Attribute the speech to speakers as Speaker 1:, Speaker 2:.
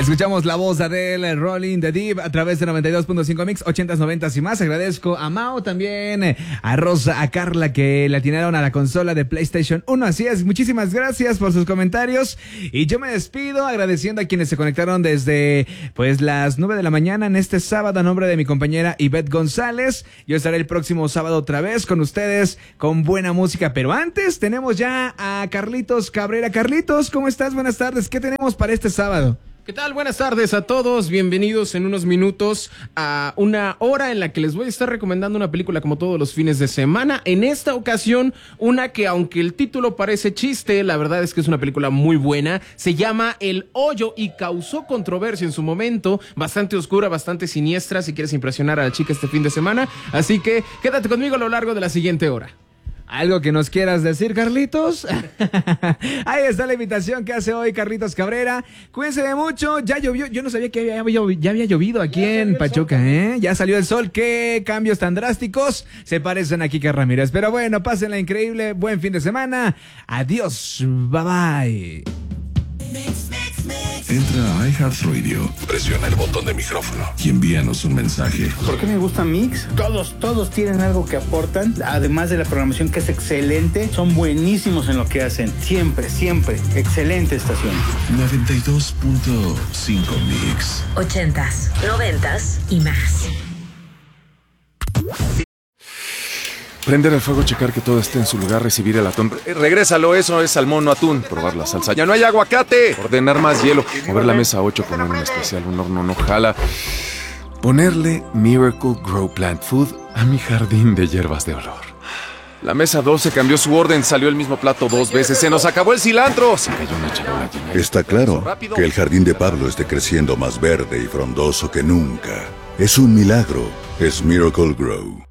Speaker 1: Escuchamos la voz de Adele, Rolling the Deep, a través de 92.5 Mix, 80s, 90s y más. Agradezco a Mao también, a Rosa, a Carla, que le atinaron a la consola de PlayStation 1. Así es, muchísimas gracias por sus comentarios. Y yo me despido agradeciendo a quienes se conectaron desde pues las 9 de la mañana en este sábado, a nombre de mi compañera Ivette González. Yo estaré el próximo sábado otra vez con ustedes con buena música. Pero antes tenemos ya a Carlitos Cabrera. Carlitos, ¿cómo estás? Buenas tardes. ¿Qué tenemos para este sábado?
Speaker 2: ¿Qué tal? Buenas tardes a todos, bienvenidos en unos minutos a una hora en la que les voy a estar recomendando una película como todos los fines de semana. En esta ocasión, una que aunque el título parece chiste, la verdad es que es una película muy buena. Se llama El Hoyo y causó controversia en su momento, bastante oscura, bastante siniestra, si quieres impresionar a la chica este fin de semana. Así que quédate conmigo a lo largo de la siguiente hora.
Speaker 1: ¿Algo que nos quieras decir, Carlitos? Ahí está la invitación que hace hoy Carlitos Cabrera. Cuídense de mucho. Ya llovió. Yo no sabía que ya había llovido aquí en Pachuca, ¿eh? Ya salió el sol. Qué cambios tan drásticos se parecen a Kike Ramírez. Pero bueno, pásenla increíble. Buen fin de semana. Adiós. Bye bye.
Speaker 3: Entra a iHeartRadio, presiona el botón de micrófono y envíanos un mensaje.
Speaker 4: ¿Por qué me gusta Mix? Todos tienen algo que aportan, además de la programación que es excelente, son buenísimos en lo que hacen, siempre, excelente estación.
Speaker 3: 92.5 Mix.
Speaker 5: 80s, 90s y más.
Speaker 6: Prender el fuego, checar que todo esté en su lugar, recibir el atún. Regrésalo, eso es salmón, no atún. Probar la salsa. ¡Ya no hay aguacate! Ordenar más hielo. Mover la mesa 8, poner un especial, un horno no jala. Ponerle Miracle Grow Plant Food a mi jardín de hierbas de olor. La mesa 12 cambió su orden, salió el mismo plato 2 veces. ¡Se nos acabó el cilantro! Se cayó una charola llena.
Speaker 7: Está claro que el jardín de Pablo esté creciendo más verde y frondoso que nunca. Es un milagro. Es Miracle Grow.